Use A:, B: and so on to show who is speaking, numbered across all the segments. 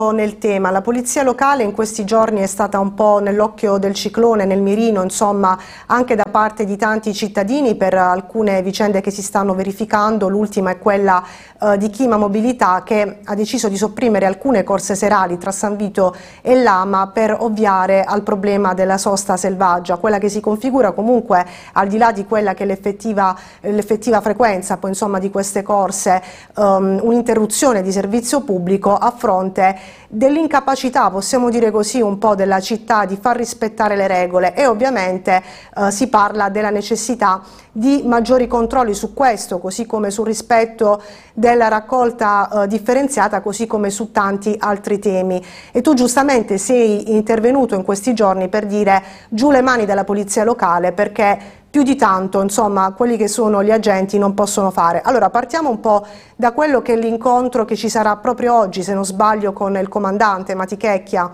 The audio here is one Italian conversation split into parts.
A: nel tema. La polizia locale in questi giorni è stata un po' nell'occhio del ciclone, nel mirino, insomma, anche da parte di tanti cittadini per alcune vicende che si stanno verificando. L'ultima è quella di Chima Mobilità, che ha deciso di sopprimere alcune corse serali tra San Vito e Lama per ovviare al problema della sosta selvaggia, quella che si configura comunque, al di là di quella che è l'effettiva frequenza poi, insomma, di queste corse, un'interruzione di servizio pubblico a fronte dell'incapacità, possiamo dire così, un po' della città di far rispettare le regole, e ovviamente si parla della necessità di maggiori controlli su questo, così come sul rispetto della raccolta differenziata, così come su tanti altri temi. E tu giustamente sei intervenuto in questi giorni per dire giù le mani della polizia locale, perché più di tanto, insomma, quelli che sono gli agenti non possono fare. Allora partiamo un po' da quello che è l'incontro che ci sarà proprio oggi, se non sbaglio, con il comandante Matichecchia.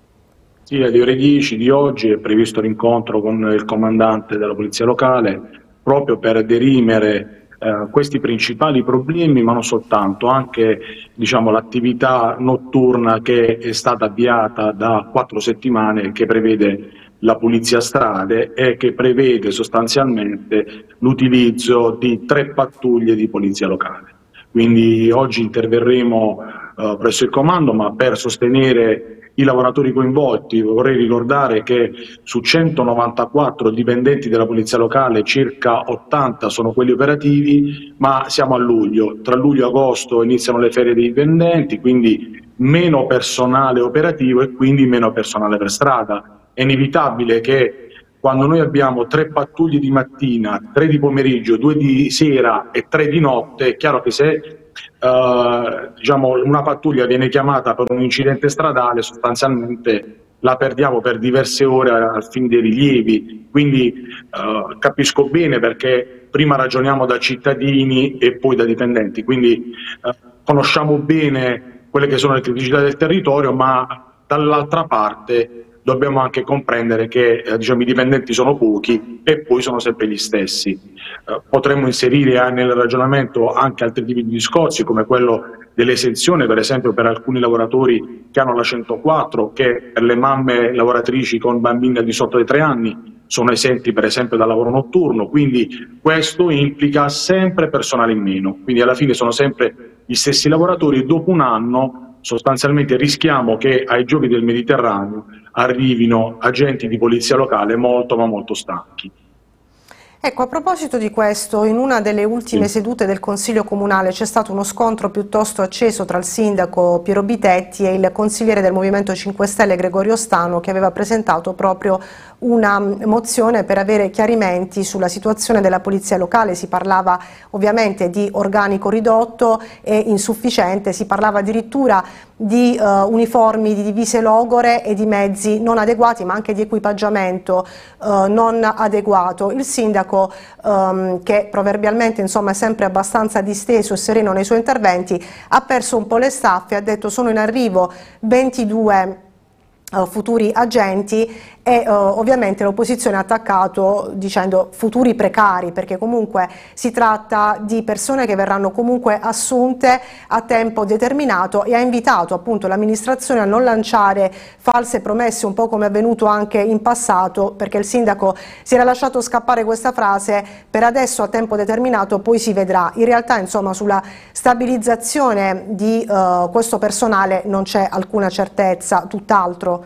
B: Sì, alle ore 10 di oggi è previsto l'incontro con il comandante della polizia locale proprio per dirimere questi principali problemi, ma non soltanto, anche, diciamo, l'attività notturna che è stata avviata da 4 settimane, che prevede la pulizia strade e che prevede sostanzialmente l'utilizzo di 3 pattuglie di polizia locale. Quindi oggi interverremo presso il comando, ma per sostenere i lavoratori coinvolti. Vorrei ricordare che su 194 dipendenti della polizia locale circa 80 sono quelli operativi, ma siamo a luglio. Tra luglio e agosto iniziano le ferie dei dipendenti, quindi meno personale operativo e quindi meno personale per strada. È inevitabile che quando noi abbiamo 3 pattuglie di mattina, 3 di pomeriggio, 2 di sera e 3 di notte, è chiaro che se diciamo, una pattuglia viene chiamata per un incidente stradale, sostanzialmente la perdiamo per diverse ore al fine dei rilievi. Quindi capisco bene perché prima ragioniamo da cittadini e poi da dipendenti, quindi conosciamo bene quelle che sono le criticità del territorio, ma dall'altra parte dobbiamo anche comprendere che diciamo, i dipendenti sono pochi e poi sono sempre gli stessi. Potremmo inserire nel ragionamento anche altri tipi di discorsi, come quello dell'esenzione, per esempio per alcuni lavoratori che hanno la 104, che per le mamme lavoratrici con bambini al di sotto dei 3 anni sono esenti per esempio dal lavoro notturno, quindi questo implica sempre personale in meno, quindi alla fine sono sempre gli stessi lavoratori e dopo un anno sostanzialmente rischiamo che ai giochi del Mediterraneo arrivino agenti di polizia locale molto ma molto stanchi.
A: Ecco, a proposito di questo, in una delle ultime sedute del Consiglio Comunale c'è stato uno scontro piuttosto acceso tra il sindaco Piero Bitetti e il consigliere del Movimento 5 Stelle Gregorio Stano, che aveva presentato proprio una mozione per avere chiarimenti sulla situazione della polizia locale. Si parlava ovviamente di organico ridotto e insufficiente, si parlava addirittura di uniformi, di divise logore e di mezzi non adeguati, ma anche di equipaggiamento non adeguato. Il sindaco, che proverbialmente insomma è sempre abbastanza disteso e sereno nei suoi interventi, ha perso un po' le staffe, ha detto sono in arrivo 22 futuri agenti e ovviamente l'opposizione ha attaccato dicendo futuri precari, perché comunque si tratta di persone che verranno comunque assunte a tempo determinato, e ha invitato appunto l'amministrazione a non lanciare false promesse, un po' come è avvenuto anche in passato, perché il sindaco si era lasciato scappare questa frase: per adesso a tempo determinato, poi si vedrà. In realtà insomma sulla stabilizzazione di questo personale non c'è alcuna certezza, tutt'altro.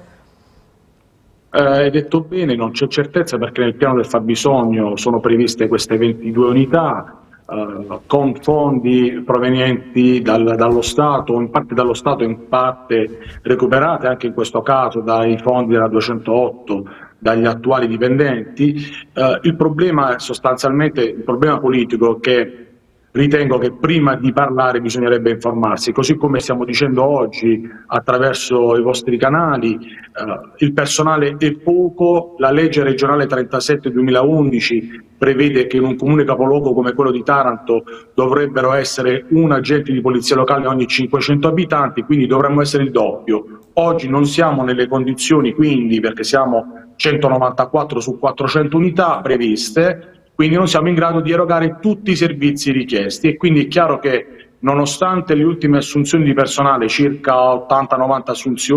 B: Hai detto bene, non c'è certezza perché nel piano del fabbisogno sono previste queste 22 unità con fondi provenienti dallo Stato, in parte dallo Stato, in parte recuperate anche in questo caso dai fondi della 208, dagli attuali dipendenti. Il problema è sostanzialmente il problema politico, che ritengo che prima di parlare bisognerebbe informarsi, così come stiamo dicendo oggi attraverso i vostri canali. Il personale è poco, la legge regionale 37/2011 prevede che in un comune capoluogo come quello di Taranto dovrebbero essere un agente di polizia locale ogni 500 abitanti, quindi dovremmo essere il doppio. Oggi non siamo nelle condizioni, quindi, perché siamo 194 su 400 unità previste, quindi non siamo in grado di erogare tutti i servizi richiesti, e quindi è chiaro che nonostante le ultime assunzioni di personale, circa 80-90 assunzioni,